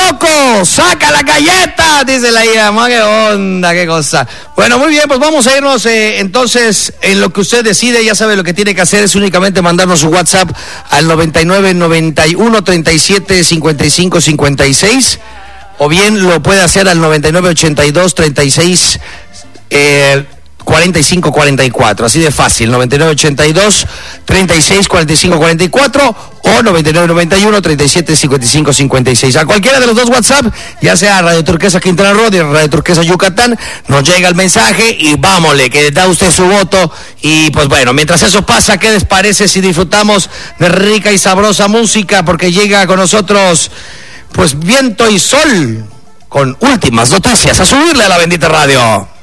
loco! ¡Saca la galleta! Dice la hija. ¡Qué onda! ¡Qué cosa! Bueno, muy bien, pues vamos a irnos entonces en lo que usted decide. Ya sabe, lo que tiene que hacer es únicamente mandarnos su WhatsApp al 99 91 37 55 56, o bien lo puede hacer al 99 82 36 45 44, así de fácil, 99 82 36 45 44 o 99 91 37 55 56. A cualquiera de los dos WhatsApp, ya sea Radio Turquesa Quintana Roo y Radio Turquesa Yucatán, nos llega el mensaje y vámonos, que da usted su voto. Y pues bueno, mientras eso pasa, ¿qué les parece si disfrutamos de rica y sabrosa música? Porque llega con nosotros pues Viento y Sol con últimas noticias. A subirle a la bendita radio.